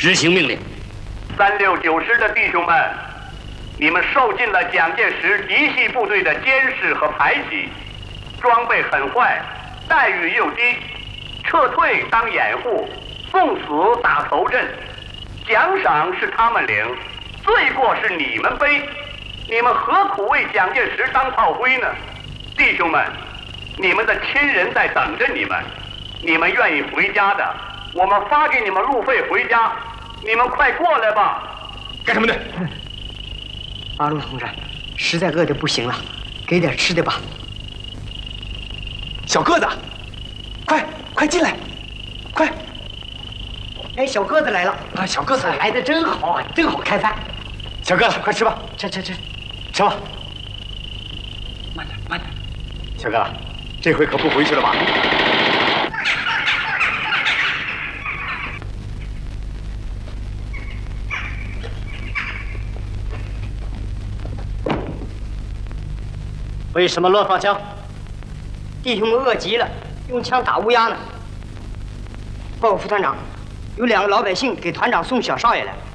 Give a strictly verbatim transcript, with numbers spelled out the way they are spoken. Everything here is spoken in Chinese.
执行命令。 三六九师的弟兄们，你们受尽了蒋介石嫡系部队的监视和排挤，装备很坏，待遇又低，撤退当掩护，送死打头阵，奖赏是他们领，罪过是你们背，你们何苦为蒋介石当炮灰呢？弟兄们，你们的亲人在等着你们，你们愿意回家的，我们发给你们路费回家，你们快过来吧。 干什么的？ 八路同志，实在饿得不行了，给点吃的吧。 小个子，快快进来，快！ 哎，小个子来了啊！小个子来的真好啊，正好开饭。 小个子，快吃吧， 吃吃吃， 吃吧。慢点，慢点。小个子，这回可不回去了吧？ 为什么乱放枪？弟兄们饿极了，用枪打乌鸦呢。报告副团长，有两个老百姓给团长送小少爷来，